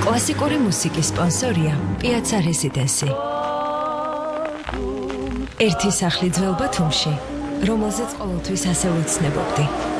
კლასიკური მუსიკის სპონსორია Piazza Residency. ერთი სახლი ძველ ბათუმში, რომელზეც ყოველთვის ასე ვუცნებობდი.